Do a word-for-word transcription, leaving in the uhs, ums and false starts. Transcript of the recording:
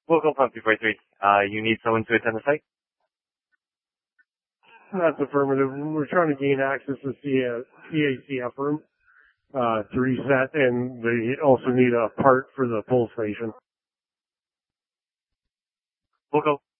Local pump two four three. Uh, you need someone to attend the site? That's affirmative. We're trying to gain access to C A C F room uh, to reset, and they also need a part for the pull station. Local